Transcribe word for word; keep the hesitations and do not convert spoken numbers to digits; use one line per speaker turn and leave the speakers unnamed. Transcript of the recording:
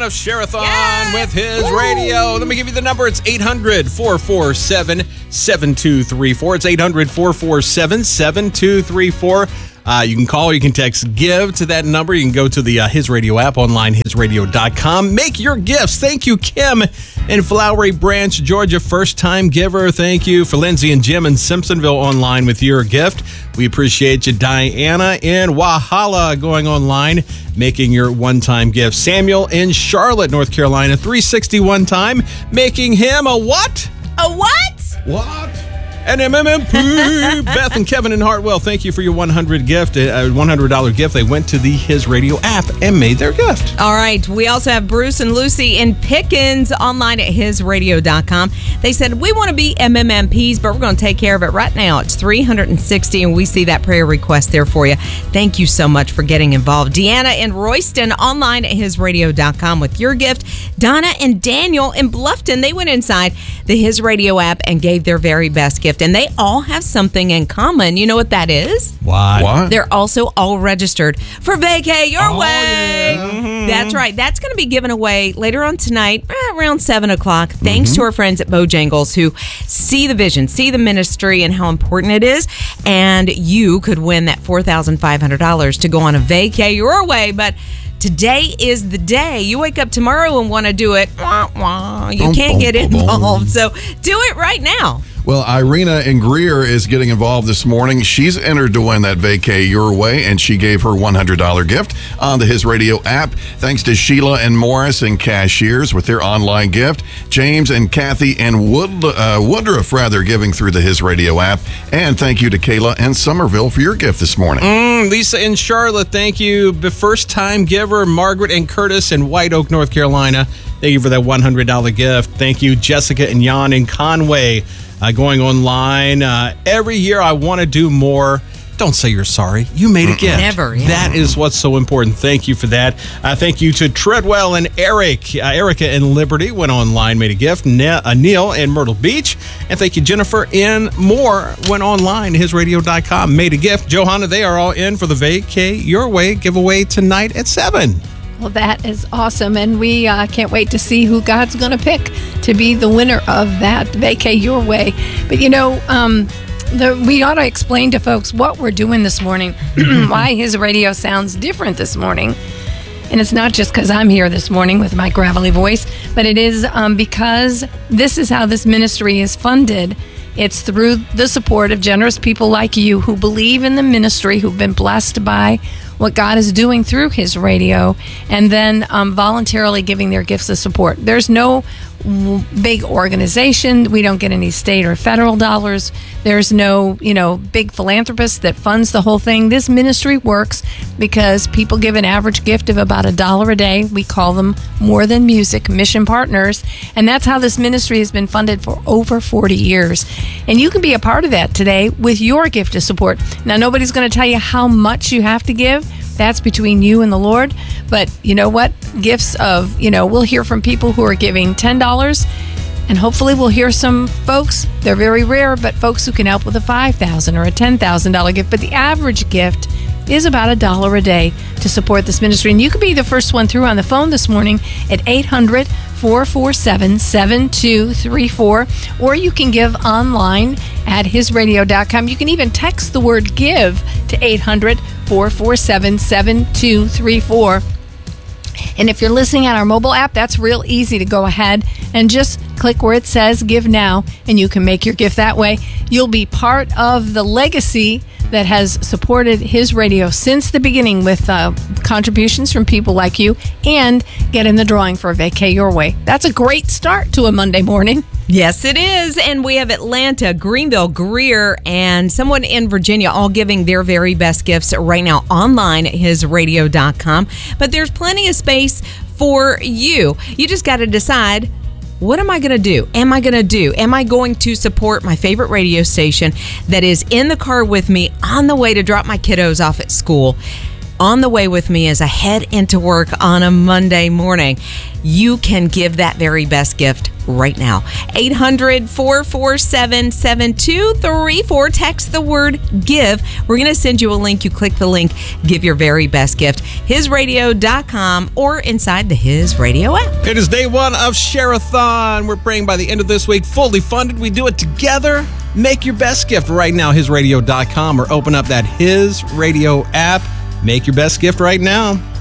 of Share-a-thon
yes!
with his
Woo!
radio. Let me give you the number. It's eight hundred, four four seven, seven two three four. It's eight hundred, four four seven, seven two three four. Uh, you can call or you can text GIVE to that number. You can go to the uh, His Radio app online, his radio dot com. Make your gifts. Thank you, Kim in Flowery Branch, Georgia, first-time giver. Thank you for Lindsay and Jim in Simpsonville online with your gift. We appreciate you, Diana in Wahala, going online, making your one-time gift. Samuel in Charlotte, North Carolina, three sixty-one time, making him a what?
A what?
What? An M M M P. Beth and Kevin in Hartwell, thank you for your one hundred gift, uh, one hundred dollars gift. They went to the His Radio app and made their gift.
All right. We also have Bruce and Lucy in Pickens online at his radio dot com. They said, we want to be M M M Ps, but we're going to take care of it right now. It's three hundred sixty, and we see that prayer request there for you. Thank you so much for getting involved. Deanna in Royston online at his radio dot com with your gift. Donna and Daniel in Bluffton, they went inside the His Radio app and gave their very best gift. And they all have something in common. You know what that is?
What?
What?
They're also all registered for Vacay Your
Oh,
Way.
yeah. Mm-hmm.
That's right. That's going to be given away later on tonight, around seven o'clock, thanks to our friends at Bojangles who see the vision, see the ministry and how important it is. And you could win that four thousand five hundred dollars to go on a Vacay Your Way. But today is the day. You wake up tomorrow and want to do it. Wah, wah. You
Boom,
can't
boom,
get
boom, boom.
involved. So do it right now.
Well, Irina in Greer is getting involved this morning. She's entered to win that Vacay Your Way, and she gave her one hundred dollars gift on the His Radio app. Thanks to Sheila and Morris and Cashiers with their online gift. James and Kathy and Wood, uh, Woodruff, rather, giving through the His Radio app. And thank you to Kayla and Somerville for your gift this morning.
Mm, Lisa in Charlotte, thank you. The first-time giver, Margaret and Curtis in White Oak, North Carolina. Thank you for that one hundred dollars gift. Thank you, Jessica and Jan in Conway. Uh, going online. Uh, every year I want to do more. Don't say you're sorry. You made a gift.
Never, yeah.
That is what's so important. Thank you for that. Uh, thank you to Treadwell and Eric. Uh, Erica in Liberty went online, made a gift. Ne- uh, Neil in Myrtle Beach. And thank you, Jennifer in Moore, went online, his radio dot com, made a gift. Johanna, they are all in for the Vacay Your Way giveaway tonight at seven.
Well, that is awesome, and we uh, can't wait to see who God's going to pick to be the winner of that Vacay Your Way. But, you know, um, the, we ought to explain to folks what we're doing this morning, why his radio sounds different this morning. And it's not just because I'm here this morning with my gravelly voice, but it is um, because this is how this ministry is funded. It's through the support of generous people like you who believe in the ministry, who've been blessed by what God is doing through his radio, and then um, voluntarily giving their gifts of support. There's no w- big organization. We don't get any state or federal dollars. There's no, you know, big philanthropist that funds the whole thing. This ministry works because people give an average gift of about a dollar a day. We call them More Than Music mission partners, and that's how this ministry has been funded for over forty years. And you can be a part of that today with your gift of support. Now, nobody's going to tell you how much you have to give. That's between you and the Lord. But you know what? Gifts of, you know, we'll hear from people who are giving ten dollars, and hopefully we'll hear some folks, they're very rare, but folks who can help with a five thousand dollars or a ten thousand dollars gift. But the average gift is about a dollar a day to support this ministry. And you could be the first one through on the phone this morning at eight hundred, four four seven, seven two three four, or you can give online at his radio dot com. You can even text the word give to eight hundred, four four seven, seven two three four. And if you're listening on our mobile app, that's real easy to go ahead and just click where it says Give Now, and you can make your gift that way. You'll be part of the legacy that has supported his radio since the beginning with uh, contributions from people like you, and get in the drawing for Vacay Your Way. That's a great start to a Monday morning.
Yes, it is. And we have Atlanta, Greenville, Greer, and someone in Virginia all giving their very best gifts right now online at his radio dot com. But there's plenty of space for you. You just got to decide, what am I going to do? Am I going to do? Am I going to support my favorite radio station that is in the car with me on the way to drop my kiddos off at school? On the way with me as I head into work on a Monday morning. You can give that very best gift right now. eight hundred, four four seven, seven two three four. Text the word give. We're going to send you a link. You click the link, give your very best gift. his radio dot com or inside the His Radio app.
It is day one of Share-a-thon. We're praying by the end of this week, fully funded. We do it together. Make your best gift right now, his radio dot com, or open up that His Radio app. Make your best gift right now.